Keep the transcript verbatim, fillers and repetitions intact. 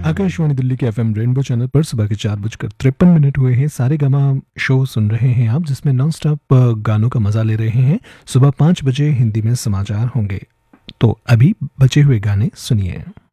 आकाशवाणी दिल्ली के FM rainbow channel पर सुबह के चार बजकर तिरपन मिनट हुए हैं। सारे गामा शो सुन रहे हैं आप, जिसमें नॉन स्टॉप गानों का मजा ले रहे हैं। सुबह पाँच बजे हिंदी में समाचार होंगे, तो अभी बचे हुए गाने सुनिए।